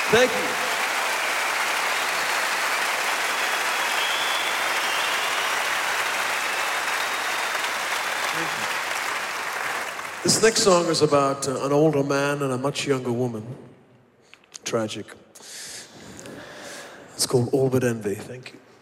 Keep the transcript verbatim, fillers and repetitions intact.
Thank you. Thank you. This next song is about uh, an older man and a much younger woman. Tragic. It's called All But Envy. Thank you.